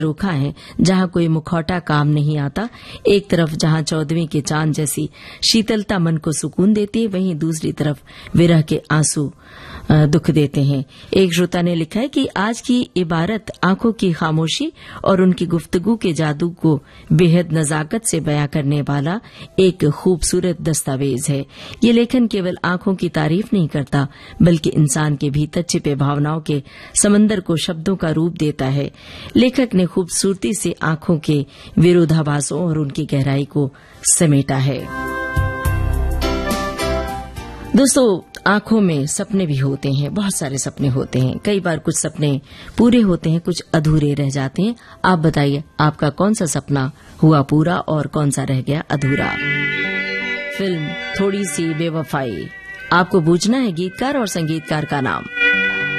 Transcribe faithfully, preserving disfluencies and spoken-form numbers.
रोखा है, जहां कोई मुखौटा काम नहीं आता। एक तरफ जहां चौदहवीं के चांद जैसी शीतलता मन को सुकून देती है, वहीं दूसरी तरफ विरह के आंसू दुख देते हैं। एक श्रोता ने लिखा है कि आज की इबारत आंखों की खामोशी और उनकी गुफ्तगू के जादू को बेहद नजाकत से बयां करने वाला एक खूबसूरत दस्तावेज है। ये लेखन केवल आंखों की तारीफ नहीं करता, बल्कि इंसान के भीतर छिपे भावनाओं के समंदर को शब्दों का रूप देता है। लेखक ने खूबसूरती से आंखों के विरोधाभासों और उनकी गहराई को समेटा है। दोस्तों, आंखों में सपने भी होते हैं, बहुत सारे सपने होते हैं। कई बार कुछ सपने पूरे होते हैं, कुछ अधूरे रह जाते हैं। आप बताइए, आपका कौन सा सपना हुआ पूरा और कौन सा रह गया अधूरा? फिल्म थोड़ी सी बेवफाई। आपको पूछना है गीतकार और संगीतकार का नाम।